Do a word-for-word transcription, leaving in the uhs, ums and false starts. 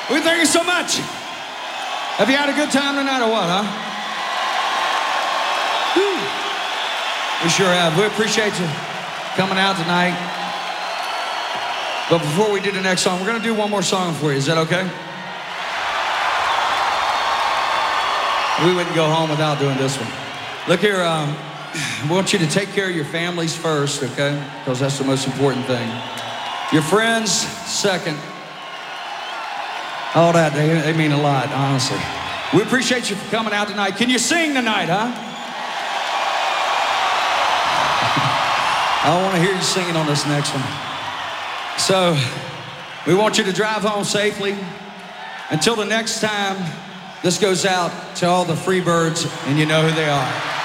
We thank you so much. Have you had a good time tonight or what, huh? Whew. We sure have. We appreciate you coming out tonight. But before we do the next song, we're gonna do one more song for you. Is that okay? We wouldn't go home without doing this one. Look here, um, I want you to take care of your families first, okay? Because that's the most important thing. Your friends second. All that, they, they mean a lot, honestly. We appreciate you for coming out tonight. Can you sing tonight, huh? I want to hear you singing on this next one. So, we want you to drive home safely. Until the next time, this goes out to all the free birds, and you know who they are.